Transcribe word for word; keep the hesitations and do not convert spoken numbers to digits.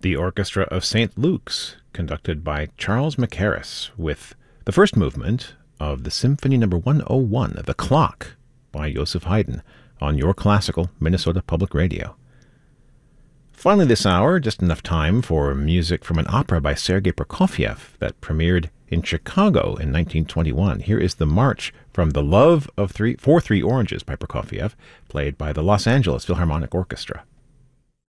the Orchestra of Saint Luke's, conducted by Charles Mackerras, with the first movement of the Symphony Number one oh one, The Clock, by Joseph Haydn, on your classical Minnesota Public Radio. Finally this hour, just enough time for music from an opera by Sergei Prokofiev that premiered in Chicago in nineteen twenty-one. Here is the march from The Love of Three, For Three Oranges by Prokofiev, played by the Los Angeles Philharmonic Orchestra.